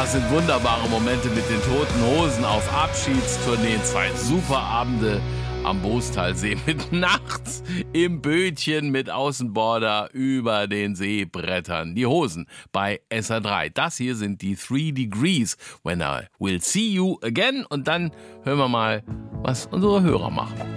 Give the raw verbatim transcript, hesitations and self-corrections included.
Das sind wunderbare Momente mit den Toten Hosen auf Abschiedstourneen. Zwei super Abende am Boostalsee mit nachts im Bötchen mit Außenborder über den Seebrettern. Die Hosen bei S R drei. Das hier sind die Three Degrees. When I will see you again. Und dann hören wir mal, was unsere Hörer machen.